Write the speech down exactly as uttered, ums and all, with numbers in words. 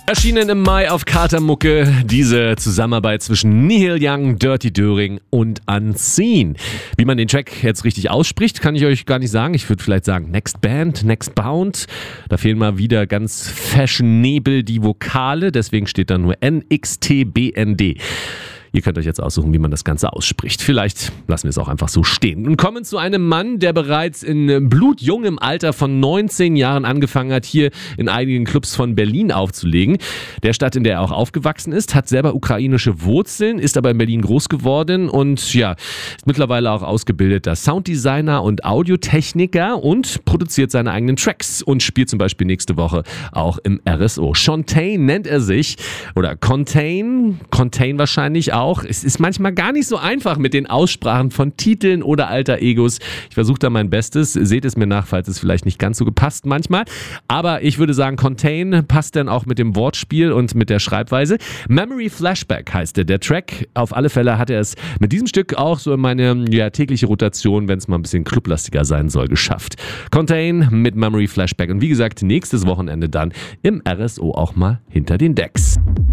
Erschienen im Mai auf Katermucke diese Zusammenarbeit zwischen Neil Young, Dirty Döring und Unseen. Wie man den Track jetzt richtig ausspricht, kann ich euch gar nicht sagen. Ich würde vielleicht sagen Next Band, Next Bound. Da fehlen mal wieder ganz fashionable die Vokale, deswegen steht da nur N X T B N D. Ihr könnt euch jetzt aussuchen, wie man das Ganze ausspricht. Vielleicht lassen wir es auch einfach so stehen. Und kommen zu einem Mann, der bereits in blutjungem Alter von neunzehn Jahren angefangen hat, hier in einigen Clubs von Berlin aufzulegen. Der Stadt, in der er auch aufgewachsen ist, hat selber ukrainische Wurzeln, ist aber in Berlin groß geworden und ja, ist mittlerweile auch ausgebildeter Sounddesigner und Audiotechniker und produziert seine eigenen Tracks und spielt zum Beispiel nächste Woche auch im R S O. Contain nennt er sich oder Contain, Contain wahrscheinlich auch. Auch. Es ist manchmal gar nicht so einfach mit den Aussprachen von Titeln oder Alter Egos. Ich versuche da mein Bestes. Seht es mir nach, falls es vielleicht nicht ganz so gepasst manchmal. Aber ich würde sagen, Contain passt dann auch mit dem Wortspiel und mit der Schreibweise. Memory Flashback heißt der, der Track. Auf alle Fälle hat er es mit diesem Stück auch so in meine ja, tägliche Rotation, wenn es mal ein bisschen clublastiger sein soll, geschafft. Contain mit Memory Flashback. Und wie gesagt, nächstes Wochenende dann im R S O auch mal hinter den Decks.